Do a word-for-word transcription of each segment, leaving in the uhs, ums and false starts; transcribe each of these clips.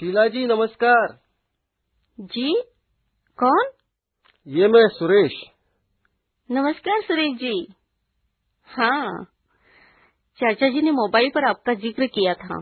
शीला जी नमस्कार। जी कौन? ये मैं सुरेश। नमस्कार सुरेश जी। हाँ, चाचा जी ने मोबाइल पर आपका जिक्र किया था,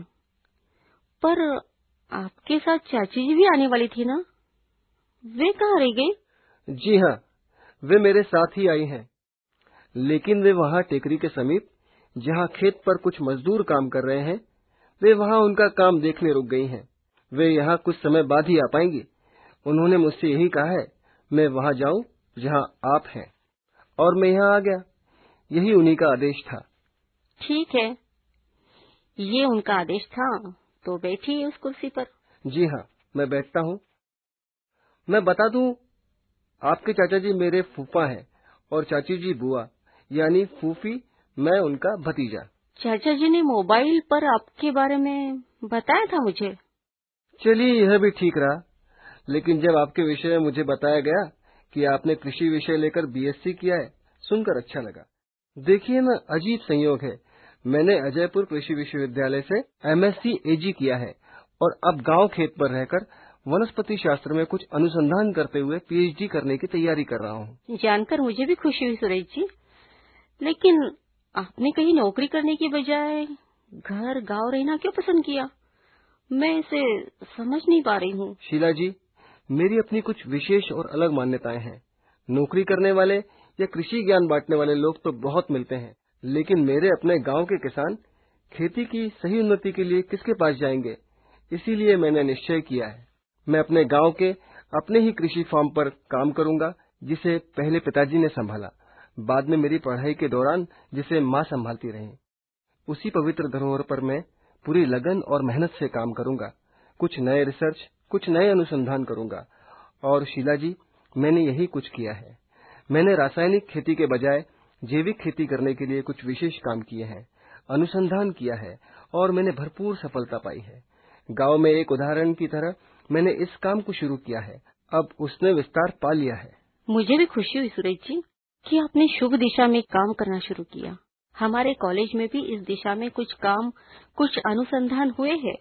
पर आपके साथ चाची जी भी आने वाली थी ना, वे कहाँ रह गई? जी हाँ, वे मेरे साथ ही आई हैं, लेकिन वे वहाँ टेकरी के समीप जहाँ खेत पर कुछ मजदूर काम कर रहे हैं, वे वहाँ उनका काम देखने रुक गई हैं। वे यहाँ कुछ समय बाद ही आ पाएंगी। उन्होंने मुझसे यही कहा है मैं वहाँ जाऊँ जहाँ आप हैं, और मैं यहाँ आ गया। यही उन्हीं का आदेश था। ठीक है, ये उनका आदेश था तो बैठिए उस कुर्सी पर। जी हाँ, मैं बैठता हूँ। मैं बता दूं, आपके चाचा जी मेरे फूफा हैं और चाची जी बुआ, यानी फूफी, मैं उनका भतीजा। चाचा जी ने मोबाइल पर आपके बारे में बताया था मुझे। चलिए, यह भी ठीक रहा, लेकिन जब आपके विषय में मुझे बताया गया कि आपने कृषि विषय लेकर बीएससी किया है, सुनकर अच्छा लगा। देखिए ना, अजीब संयोग है, मैंने अजयपुर कृषि विश्वविद्यालय से एमएससी एजी किया है और अब गांव खेत पर रहकर वनस्पति शास्त्र में कुछ अनुसंधान करते हुए पीएचडी करने की तैयारी कर रहा हूँ। जानकर मुझे भी खुशी हुई सुरेश जी, लेकिन आपने कहीं नौकरी करने की बजाय घर गांव रहना क्यों पसंद किया? मैं इसे समझ नहीं पा रही हूँ। शीला जी, मेरी अपनी कुछ विशेष और अलग मान्यताएं हैं। नौकरी करने वाले या कृषि ज्ञान बांटने वाले लोग तो बहुत मिलते हैं, लेकिन मेरे अपने गांव के किसान खेती की सही उन्नति के लिए किसके पास जाएंगे? इसीलिए मैंने निश्चय किया है, मैं अपने गांव के अपने ही कृषि फार्म पर काम करूंगा, जिसे पहले पिताजी ने संभाला, बाद में मेरी पढ़ाई के दौरान जिसे माँ संभालती रही। उसी पवित्र धरोहर पर मैं पूरी लगन और मेहनत से काम करूंगा। कुछ नए रिसर्च, कुछ नए अनुसंधान करूंगा। और शीला जी, मैंने यही कुछ किया है। मैंने रासायनिक खेती के बजाय जैविक खेती करने के लिए कुछ विशेष काम किए हैं, अनुसंधान किया है, और मैंने भरपूर सफलता पाई है। गांव में एक उदाहरण की तरह मैंने इस काम को शुरू किया है, अब उसने विस्तार पा लिया है। मुझे भी खुशी हुई सुरेश जी कि आपने शुभ दिशा में काम करना शुरू किया। हमारे कॉलेज में भी इस दिशा में कुछ काम, कुछ अनुसंधान हुए हैं,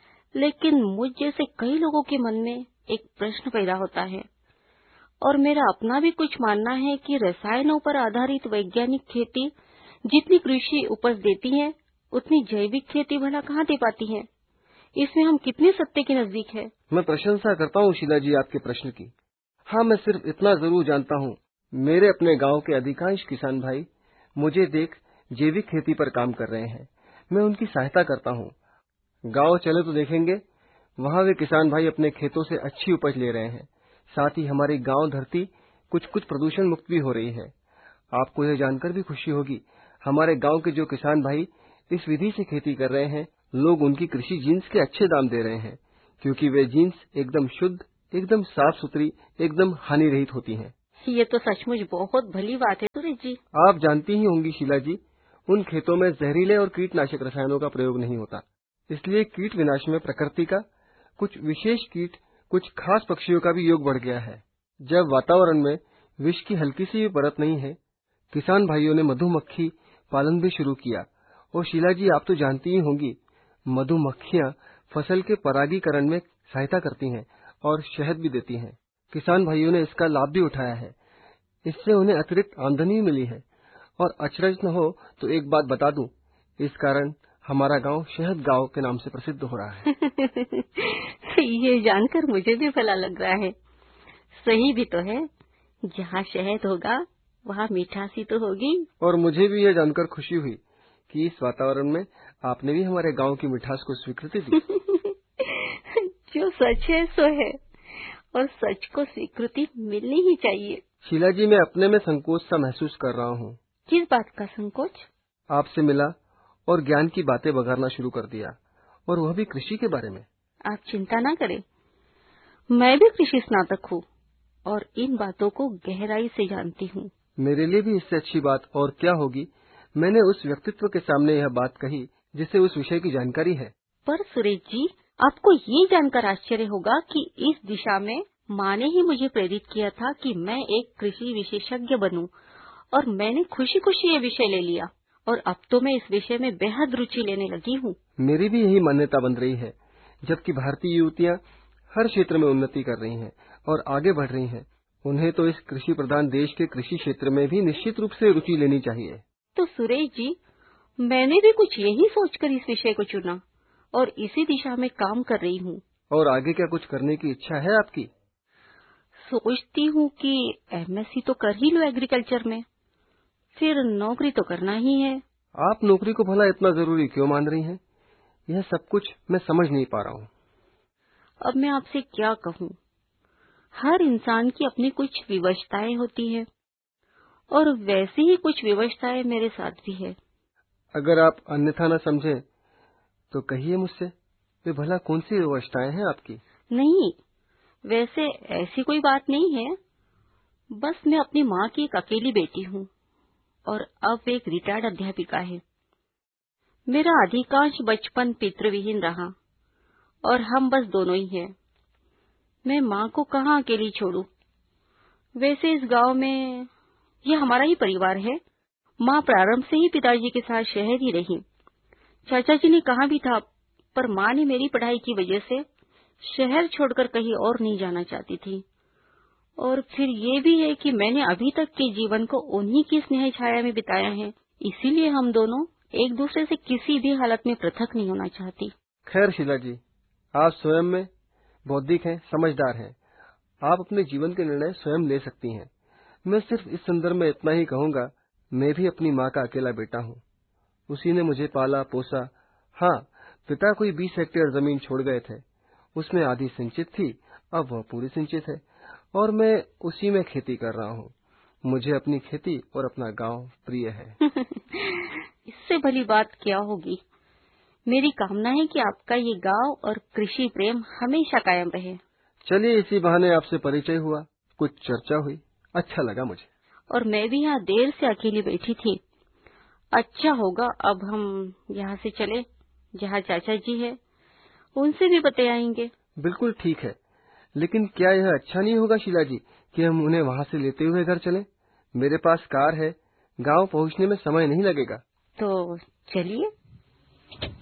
लेकिन मुझ जैसे कई लोगों के मन में एक प्रश्न पैदा होता है, और मेरा अपना भी कुछ मानना है कि रसायनों पर आधारित वैज्ञानिक खेती जितनी कृषि उपज देती है, उतनी जैविक खेती भला कहाँ दे पाती है? इसमें हम कितने सत्य के नजदीक है? मैं प्रशंसा करता हूँ शीला जी आपके प्रश्न की। हाँ, मैं सिर्फ इतना जरूर जानता हूँ, मेरे अपने गांव के अधिकांश किसान भाई मुझे देख जैविक खेती पर काम कर रहे हैं। मैं उनकी सहायता करता हूँ। गांव चले तो देखेंगे, वहाँ वे किसान भाई अपने खेतों से अच्छी उपज ले रहे हैं। साथ ही हमारी गांव धरती कुछ कुछ प्रदूषण मुक्त भी हो रही है। आपको यह जानकर भी खुशी होगी, हमारे गांव के जो किसान भाई इस विधि से खेती कर रहे हैं, लोग उनकी कृषि जीन्स के अच्छे दाम दे रहे हैं, क्योंकि वे जीन्स एकदम शुद्ध, एकदम साफ सुथरी, एकदम हानि रहित होती हैं। ये तो सचमुच बहुत भली बात है सुरेश जी। आप जानती ही होंगी शीला जी, उन खेतों में जहरीले और कीटनाशक रसायनों का प्रयोग नहीं होता, इसलिए कीट विनाश में प्रकृति का, कुछ विशेष कीट, कुछ खास पक्षियों का भी योग बढ़ गया है। जब वातावरण में विष की हल्की सी भी परत नहीं है, किसान भाइयों ने मधुमक्खी पालन भी शुरू किया। और शीला जी, आप तो जानती ही होंगी, मधुमक्खियां फसल के परागीकरण में सहायता करती हैं और शहद भी देती हैं। किसान भाइयों ने इसका लाभ भी उठाया है, इससे उन्हें अतिरिक्त आमदनी मिली है। और अचरज न हो तो एक बात बता दूं, इस कारण हमारा गांव शहद गांव के नाम से प्रसिद्ध हो रहा है। ये जानकर मुझे भी भला लग रहा है। सही भी तो है, जहाँ शहद होगा वहाँ मिठासी तो होगी। और मुझे भी यह जानकर खुशी हुई कि इस वातावरण में आपने भी हमारे गांव की मिठास को स्वीकृति दी। जो सच है सो है, और सच को स्वीकृति मिलनी ही चाहिए। शीला जी, मैं अपने में संकोच सा महसूस कर रहा हूँ। किस बात का संकोच? आपसे मिला और ज्ञान की बातें बघारना शुरू कर दिया, और वह भी कृषि के बारे में। आप चिंता ना करें, मैं भी कृषि स्नातक हूँ और इन बातों को गहराई से जानती हूँ। मेरे लिए भी इससे अच्छी बात और क्या होगी, मैंने उस व्यक्तित्व के सामने यह बात कही जिसे उस विषय की जानकारी है। पर सुरेश जी, आपको ये जानकर आश्चर्य होगा कि इस दिशा में माँ ने ही मुझे प्रेरित किया था कि मैं एक कृषि विशेषज्ञ बनूं, और मैंने खुशी खुशी ये विषय ले लिया, और अब तो मैं इस विषय में बेहद रुचि लेने लगी हूँ। मेरी भी यही मान्यता बन रही है, जबकि भारतीय युवतियां हर क्षेत्र में उन्नति कर रही हैं और आगे बढ़ रही हैं। उन्हें तो इस कृषि प्रधान देश के कृषि क्षेत्र में भी निश्चित रूप से रुचि लेनी चाहिए। तो सुरेश जी, मैंने भी कुछ यही सोचकर इस विषय को चुना और इसी दिशा में काम कर रही हूँ। और आगे क्या कुछ करने की इच्छा है आपकी? सोचती हूँ कि एमएससी तो कर ही लो एग्रीकल्चर में, फिर नौकरी तो करना ही है। आप नौकरी को भला इतना जरूरी क्यों मान रही हैं? यह सब कुछ मैं समझ नहीं पा रहा हूँ। अब मैं आपसे क्या कहूँ, हर इंसान की अपनी कुछ विवशताएं होती है और वैसी ही कुछ विवशताएं मेरे साथ भी है। अगर आप अन्यथा न समझें तो कहिए मुझसे, वे भला कौन सी विवशताएं हैं आपकी? नहीं, वैसे ऐसी कोई बात नहीं है। बस मैं अपनी माँ की एक अकेली बेटी हूँ और अब एक रिटायर्ड अध्यापिका है। मेरा अधिकांश बचपन पितृविहीन रहा और हम बस दोनों ही हैं। मैं माँ को कहाँ अकेली छोड़ूं? वैसे इस गांव में यह हमारा ही परिवार है। माँ प्रारंभ से ही पिताजी के साथ शहर ही रही। चाचा जी ने कहा भी था, पर माँ ने मेरी पढ़ाई की वजह से शहर छोड़कर कहीं और नहीं जाना चाहती थी। और फिर ये भी है कि मैंने अभी तक के जीवन को उन्हीं की स्नेह छाया में बिताया है, इसीलिए हम दोनों एक दूसरे से किसी भी हालत में पृथक नहीं होना चाहती। खैर शीला जी, आप स्वयं में बौद्धिक हैं, समझदार हैं। आप अपने जीवन के निर्णय स्वयं ले सकती हैं। मैं सिर्फ इस संदर्भ में इतना ही कहूँगा, मैं भी अपनी माँ का अकेला बेटा हूँ। उसी ने मुझे पाला पोसा। हाँ, पिता कोई बीस हेक्टेयर जमीन छोड़ गए थे, उसमें आधी सिंचित थी, अब वह पूरी सिंचित है और मैं उसी में खेती कर रहा हूँ। मुझे अपनी खेती और अपना गांव प्रिय है। इससे भली बात क्या होगी। मेरी कामना है कि आपका ये गांव और कृषि प्रेम हमेशा कायम रहे। चलिए, इसी बहाने आपसे परिचय हुआ, कुछ चर्चा हुई, अच्छा लगा मुझे। और मैं भी यहाँ देर से अकेली बैठी थी। अच्छा होगा अब हम यहाँ से चले, जहाँ चाचा जी है उनसे भी बते आएंगे। बिल्कुल ठीक है, लेकिन क्या यह अच्छा नहीं होगा शीला जी कि हम उन्हें वहाँ से लेते हुए घर चलें? मेरे पास कार है, गांव पहुँचने में समय नहीं लगेगा। तो चलिए।